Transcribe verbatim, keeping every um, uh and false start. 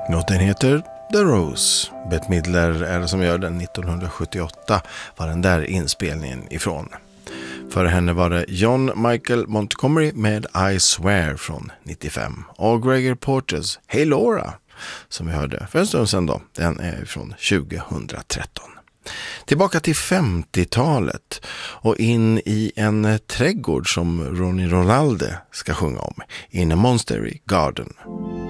Låten heter The Rose. Bette Midler är det som gör den. nittonhundrasjuttioåtta var den där inspelningen ifrån. För henne var det John Michael Montgomery med I Swear från nittiofem. Och Gregory Porters Hey Laura, som vi hörde för en stund sedan då, den är från tjugohundratretton. Tillbaka till femtiotalet och in i en trädgård som Ronnie Ronaldo ska sjunga om, In a Monsterey Garden.